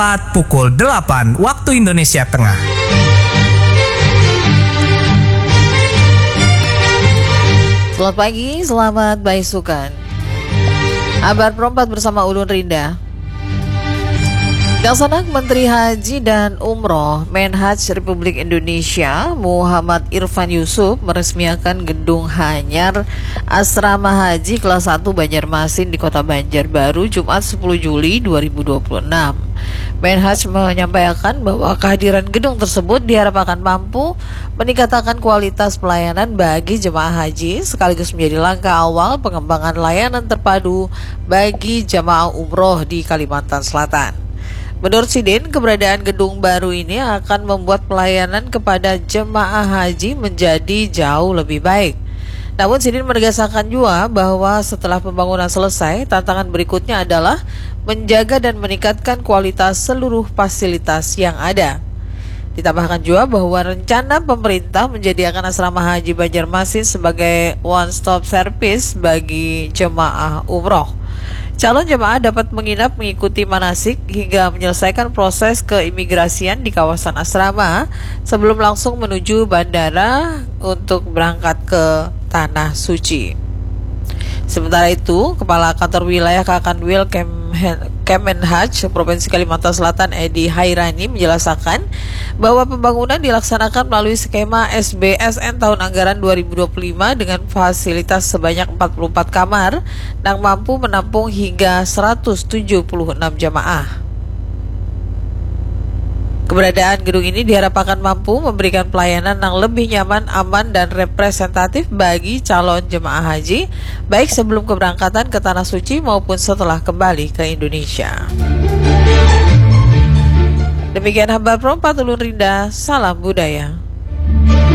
tepat pukul 8 waktu Indonesia Tengah. Selamat pagi, selamat baisukan. Kabar perempat bersama Ulun Rinda. Pelaksana Menteri Haji dan Umroh Menhaj Republik Indonesia Muhammad Irfan Yusuf meresmikan gedung hanyar Asrama Haji kelas 1 Banjarmasin di Kota Banjarbaru Jumat 10 Juli 2026. Menhaj menyampaikan bahwa kehadiran gedung tersebut diharapkan mampu meningkatkan kualitas pelayanan bagi jemaah haji sekaligus menjadi langkah awal pengembangan layanan terpadu bagi jemaah umroh di Kalimantan Selatan. Menurut Sidin, keberadaan gedung baru ini akan membuat pelayanan kepada jemaah haji menjadi jauh lebih baik. Namun Sidin menegaskan juga bahwa setelah pembangunan selesai, tantangan berikutnya adalah menjaga dan meningkatkan kualitas seluruh fasilitas yang ada. Ditambahkan juga bahwa rencana pemerintah menjadikan asrama haji Banjarmasin sebagai one-stop service bagi jemaah umroh. Calon jemaah dapat menginap, mengikuti manasik, hingga menyelesaikan proses keimigrasian di kawasan asrama sebelum langsung menuju bandara untuk berangkat ke Tanah Suci. Sementara itu, Kepala Kantor Wilayah Kakanwil Kemenhaj Provinsi Kalimantan Selatan Edi Hairani menjelaskan bahwa pembangunan dilaksanakan melalui skema SBSN tahun anggaran 2025 dengan fasilitas sebanyak 44 kamar yang mampu menampung hingga 176 jamaah. Keberadaan gedung ini diharapkan mampu memberikan pelayanan yang lebih nyaman, aman, dan representatif bagi calon jemaah haji, baik sebelum keberangkatan ke Tanah Suci maupun setelah kembali ke Indonesia. Demikian kabar perempat Ulun Rinda, salam budaya.